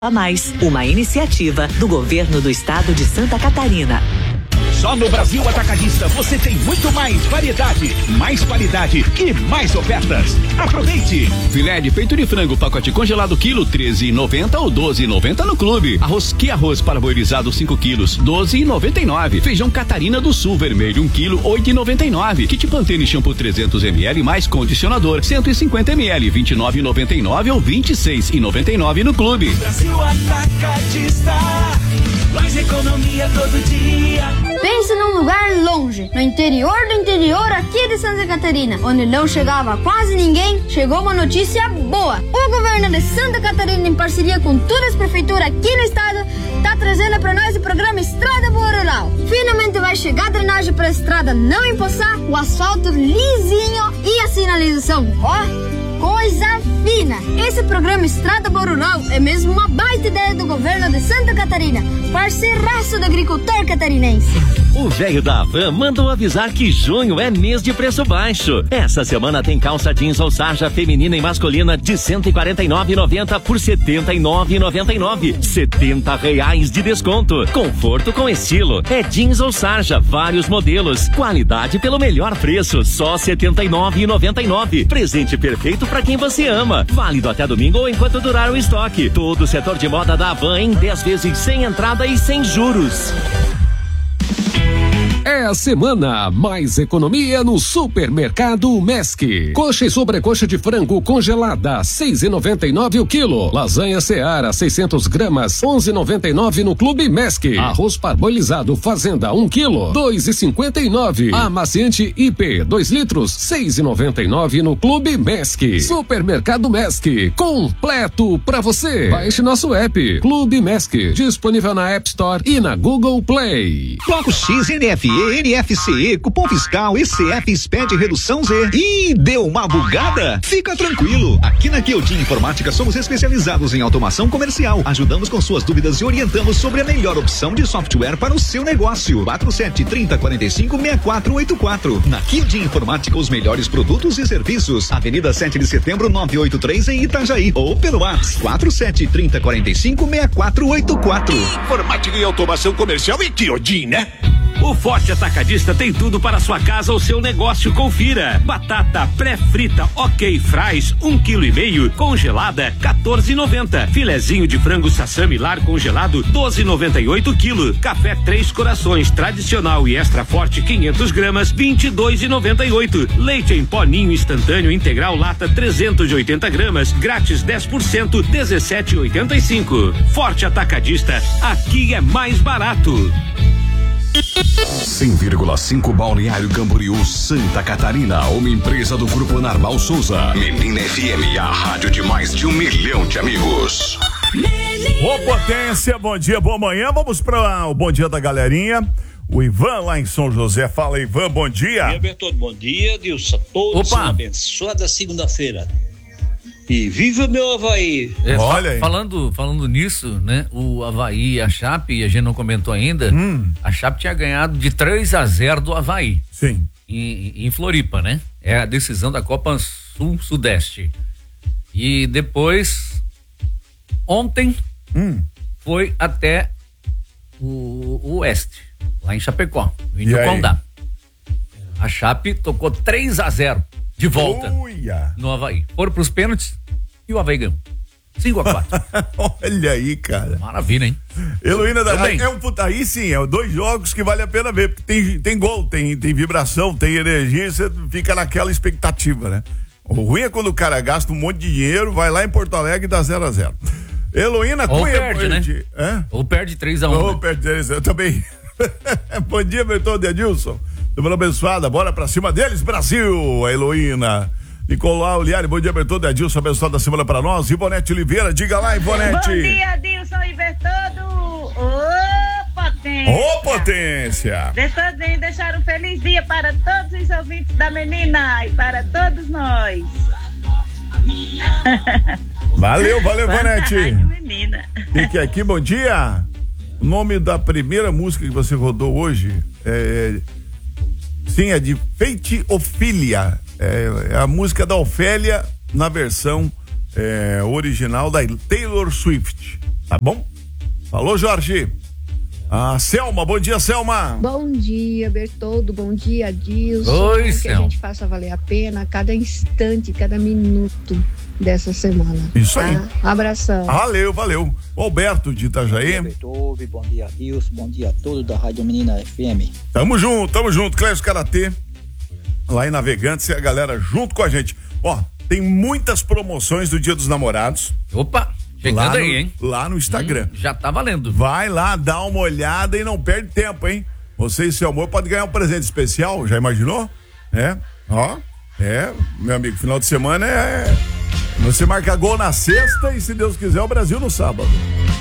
A Mais, uma iniciativa do Governo do Estado de Santa Catarina. Só no Brasil Atacadista você tem muito mais variedade, mais qualidade e mais ofertas. Aproveite! Filé de peito de frango, pacote congelado quilo, R$13,90 ou R$12,90 no clube. Arroz parboilizado 5 quilos, R$12,99. Feijão Catarina do Sul vermelho 1 quilo, R$8,99. Kit Pantene shampoo 300 ml mais condicionador 150 ml, R$29,99 ou R$26,99 no clube. Brasil Atacadista, mais economia todo dia. Pense num lugar longe, no interior do interior aqui de Santa Catarina, onde não chegava quase ninguém. Chegou uma notícia boa. O governo de Santa Catarina, em parceria com todas as prefeituras aqui no estado, tá trazendo para nós o programa Estrada Boa Rural. Finalmente vai chegar a drenagem para a estrada não empoçar, o asfalto lisinho e a sinalização, coisa fina. Esse programa Estrada Boa Rural é mesmo uma baita ideia do governo de Santa Catarina, parceiraço do agricultor catarinense. O velho da Havan mandou avisar que junho é mês de preço baixo. Essa semana tem calça jeans ou sarja feminina e masculina de R$149,90 por R$79,99. R$70 de desconto. Conforto com estilo. É jeans ou sarja, vários modelos. Qualidade pelo melhor preço, só R$79,99. Presente perfeito para quem você ama. Válido até domingo ou enquanto durar o estoque. Todo o setor de moda da Havan em 10 vezes sem entrada e sem juros. É a semana mais economia no Supermercado Mesc. Coxa e sobrecoxa de frango congelada, R$6,99 o quilo. Lasanha Seara, 600 gramas, R$11,99 no Clube Mesc. Arroz parboilizado Fazenda, 1 quilo, R$2,59. Amaciante IP, 2 litros, R$6,99 no Clube Mesc. Supermercado Mesc, completo pra você. Baixe nosso app, Clube Mesc, disponível na App Store e na Google Play. Bloco X, NFE, NFCE, cupom fiscal, ECF, SPED, redução Z. Ih, deu uma bugada? Fica tranquilo. Aqui na Kyodin Informática somos especializados em automação comercial. Ajudamos com suas dúvidas e orientamos sobre a melhor opção de software para o seu negócio. 4730456484. Na Kyodin Informática, os melhores produtos e serviços. Avenida 7 de Setembro, 983 em Itajaí. Ou pelo WhatsApp 4730456484. Informática e automação comercial em Kyodin, né? O Forte Atacadista tem tudo para sua casa ou seu negócio. Confira: batata pré-frita OK Fries 1,5 kg congelada R$14,90. Filezinho de frango sassami lar congelado R$12,98 kg. Café 3 Corações tradicional e extra forte 500 gramas R$22,98. Leite em pó ninho instantâneo integral lata 380 gramas grátis 10% R$17,85. Forte Atacadista, aqui é mais barato. 100,5 Balneário Camboriú, Santa Catarina, uma empresa do Grupo Narval Souza. Menina FM, a rádio de mais de 1 milhão de amigos. Ô potência, bom dia, boa manhã, vamos para o bom dia da galerinha. O Ivan lá em São José, fala Ivan, bom dia. Bom dia, Bertoldo, bom dia, Dilson, todos uma abençoada segunda-feira. E viva meu Avaí! Olha aí. Falando nisso, né? O Avaí e a Chape, a gente não comentou ainda, a Chape tinha ganhado de 3-0 do Avaí. Sim. Em Floripa, né? É a decisão da Copa Sul-Sudeste. E depois, ontem, foi até o Oeste, lá em Chapecó, no Condá. A Chape tocou 3-0 de volta no Avaí. Foram pros pênaltis e o Avaí ganhou 5-4. Olha aí, cara. Maravilha, hein? Heloína da aí sim, é 2 jogos que vale a pena ver, porque tem gol, tem vibração, tem energia, você fica naquela expectativa, né? O ruim é quando o cara gasta um monte de dinheiro, vai lá em Porto Alegre e dá 0-0. Heloína Cunha, perde, né? Ou perde 3-1. Ou perde 3-1, eu também. Bom dia, Bertoldo e Adilson. Semana abençoada, bora pra cima deles, Brasil, a Heloína. Nicolau Liari, bom dia, Bertoldo e Adilson, abençoada semana pra nós. Ivonete Oliveira, diga lá, Ivonete. Bom dia, Adilson e Bertoldo. Ô, potência. Ô, potência. Bertoldo, deixar um feliz dia para todos os ouvintes da menina e para todos nós. Valeu, Ivonete. Menina. Fique aqui, bom dia. O nome da primeira música que você rodou hoje é de Fate Ophelia. É a música da Ofélia na versão original da Taylor Swift. Tá bom? Falou, Jorge. Selma, bom dia, Selma. Bom dia, Bertoldo, bom dia, Adilson. Oi, que Selma. a gente faça valer a pena cada instante, cada minuto dessa semana. Isso aí. Abração. Valeu. O Alberto de Itajaí. Bom dia, Adilson, bom dia a todos da Rádio Menina FM. Tamo junto, Clécio Karatê. Lá em Navegantes e a galera junto com a gente. Ó, tem muitas promoções do Dia dos Namorados. Opa! Chegando aí, hein? Lá no Instagram. Já tá valendo. Vai lá, dá uma olhada e não perde tempo, hein? Você e seu amor pode ganhar um presente especial, já imaginou? Meu amigo, final de semana você marca gol na sexta e, se Deus quiser, o Brasil no sábado.